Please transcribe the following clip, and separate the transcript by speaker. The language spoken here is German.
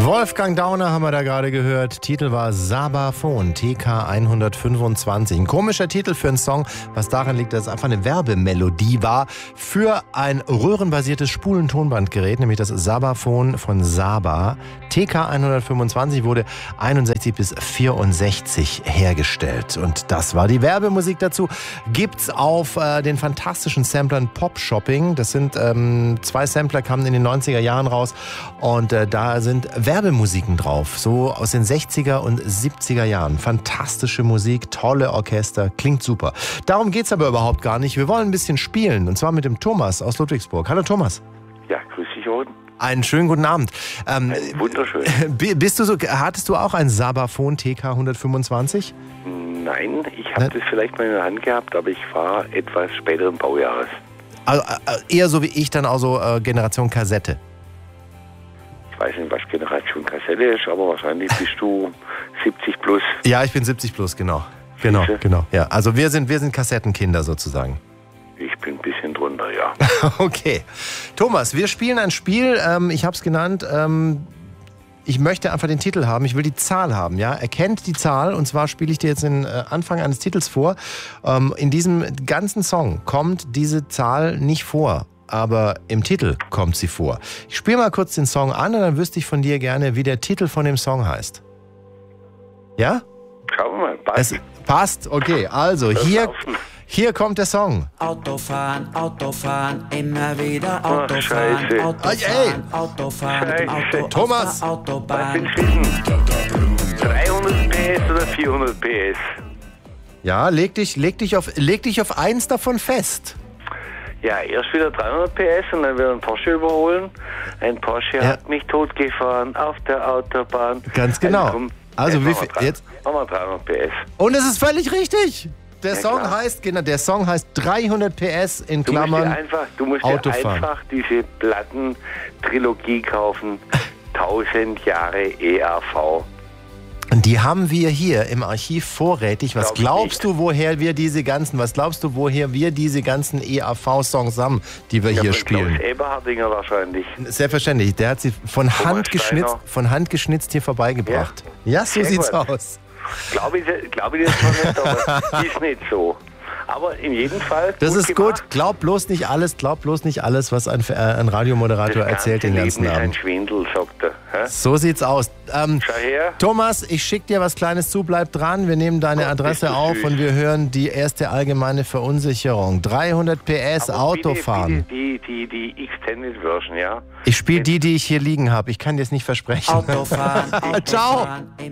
Speaker 1: Wolfgang Dauner haben wir da gerade gehört. Titel war Sabaphon, TK 125. Ein komischer Titel für einen Song, was daran liegt, dass es einfach eine Werbemelodie war für ein röhrenbasiertes Spulentonbandgerät, nämlich das Sabaphon von Saba. TK 125 wurde 61 bis 64 hergestellt. Und das war die Werbemusik dazu. Gibt's auf den fantastischen Samplern Pop Shopping. Das sind 2 Sampler, kamen in den 90er Jahren raus. Und da sind Werbemusiken drauf, so aus den 60er und 70er Jahren. Fantastische Musik, tolle Orchester, klingt super. Darum geht's aber überhaupt gar nicht. Wir wollen ein bisschen spielen, und zwar mit dem Thomas aus Ludwigsburg. Hallo Thomas.
Speaker 2: Ja, grüß dich, Oden.
Speaker 1: Einen schönen guten Abend.
Speaker 2: Wunderschön.
Speaker 1: Hattest du auch ein Sabaphon TK 125?
Speaker 2: Nein, ich habe das vielleicht mal in der Hand gehabt, aber ich war etwas späteren Baujahres.
Speaker 1: Also, eher so wie ich, dann auch so Generation Kassette.
Speaker 2: Ich weiß nicht, was Generation Kassette ist, aber wahrscheinlich bist du 70 plus.
Speaker 1: Ja, ich bin 70 plus, genau. Genau. Ja, also wir sind Kassettenkinder sozusagen.
Speaker 2: Ich bin ein bisschen drunter, ja.
Speaker 1: Okay. Thomas, wir spielen ein Spiel, ich habe es genannt, ich möchte einfach den Titel haben, ich will die Zahl haben, ja. Erkennt die Zahl, und zwar spiele ich dir jetzt den Anfang eines Titels vor. In diesem ganzen Song kommt diese Zahl nicht vor, aber im Titel kommt sie vor. Ich spiele mal kurz den Song an und dann wüsste ich von dir gerne, wie der Titel von dem Song heißt. Ja?
Speaker 2: Schauen wir mal, passt.
Speaker 1: Es passt, okay. Also, hier kommt der Song.
Speaker 3: Autofahren, Autofahren, immer wieder Autofahren.
Speaker 2: Scheiße.
Speaker 3: Autofahren, Autofahren, mit dem Auto
Speaker 1: Thomas.
Speaker 3: auf der Autobahn.
Speaker 2: 300 PS oder 400 PS?
Speaker 1: Ja, leg dich auf eins davon fest.
Speaker 2: Ja, erst wieder 300 PS und dann wieder ein Porsche überholen. Ein Porsche hat mich totgefahren auf der Autobahn.
Speaker 1: Ganz genau. Also wie viel jetzt?
Speaker 2: Machen wir 300 PS.
Speaker 1: Und es ist völlig richtig. Der Song heißt 300 PS in Klammern.
Speaker 2: Du musst
Speaker 1: Autofahren.
Speaker 2: dir einfach diese Plattentrilogie kaufen. 1000 Jahre EAV.
Speaker 1: Und die haben wir hier im Archiv vorrätig. Was glaubst du, woher wir diese ganzen EAV-Songs haben, die wir hier spielen?
Speaker 2: Klaus Eberhardinger wahrscheinlich.
Speaker 1: Selbstverständlich. Der hat sie von Hand geschnitzt hier vorbeigebracht. Ja, so sieht's aus.
Speaker 2: Glaube ich das zwar nicht, aber ist nicht so. Aber in jedem Fall.
Speaker 1: Das ist
Speaker 2: gemacht.
Speaker 1: gut. Glaub bloß nicht alles, was ein Radiomoderator erzählt den ganzen
Speaker 2: Leben ist
Speaker 1: Abend.
Speaker 2: ein Schwindel, sagt er. Hä?
Speaker 1: So sieht's aus.
Speaker 2: Schau her.
Speaker 1: Thomas, ich schicke dir was Kleines zu, bleib dran. Wir nehmen deine Adresse auf und wir hören die erste allgemeine Verunsicherung. 300 PS
Speaker 2: Aber
Speaker 1: Autofahren.
Speaker 2: Bitte die Extended Version, ja?
Speaker 1: Ich spiele die ich hier liegen habe. Ich kann dir es nicht versprechen.
Speaker 3: Autofahren,
Speaker 1: Ciao.
Speaker 3: Autofahren.